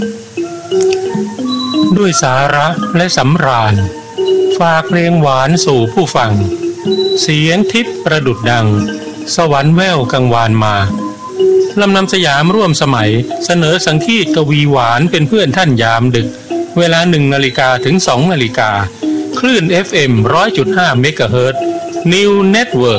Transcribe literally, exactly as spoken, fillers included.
ด้วยสาระและสำราญฝากเพลงหวานสู่ผู้ฟังเสียงทิพย์ประดุจดังสวรรค์แว่วกังวานมาลำนำสยามร่วมสมัยเสนอสังคีตกวีหวานเป็นเพื่อนท่านยามดึกเวลาหนึ่งนาฬิกาถึงสองนาฬิกาคลื่น เอฟ เอ็ม หนึ่งร้อยจุดห้า เมกะเฮิรตซ์ New Network